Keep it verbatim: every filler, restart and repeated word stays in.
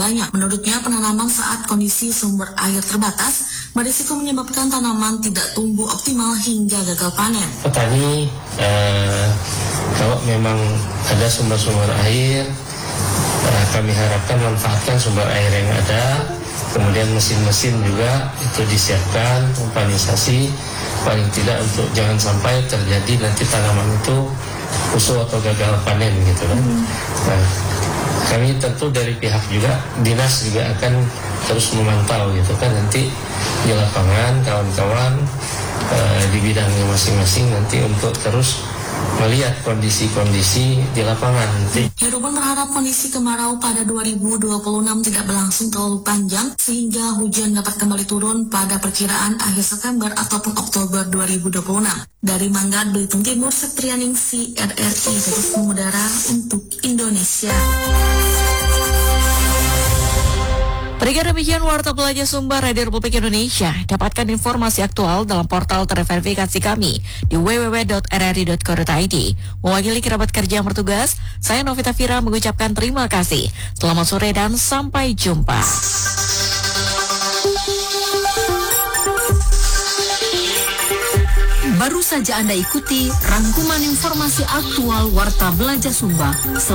banyak. Menurutnya, penanaman saat kondisi sumber air terbatas berisiko menyebabkan tanaman tidak tumbuh optimal hingga gagal panen. Petani, eh, kalau memang ada sumber-sumber air, eh, kami harapkan manfaatkan sumber air yang ada. Kemudian mesin-mesin juga itu disiapkan, pompanisasi, paling tidak untuk jangan sampai terjadi nanti tanaman itu busuk atau gagal panen gitu kan. Hmm. Nah, kami tentu dari pihak juga, dinas juga akan terus memantau gitu kan, nanti di lapangan kawan-kawan eh, di bidangnya masing-masing nanti untuk terus melihat kondisi-kondisi di lapangan nanti. Heruman berharap kondisi kemarau pada dua ribu dua puluh enam tidak berlangsung terlalu panjang sehingga hujan dapat kembali turun pada perkiraan akhir September ataupun Oktober dua ribu dua puluh enam. Dari Manggar, Belitung Timur, Septrianingsih, R R I, Garis Mengudara untuk Indonesia. Berikan demikian Warta Pelajar Sumber Radio Republik Indonesia. Dapatkan informasi aktual dalam portal terverifikasi kami di w w w dot r r i dot co dot i d. Mewakili kerabat kerja yang bertugas, saya Novita Fira mengucapkan terima kasih. Selamat sore dan sampai jumpa. Baru saja Anda ikuti rangkuman informasi aktual Warta Belajar Sumba.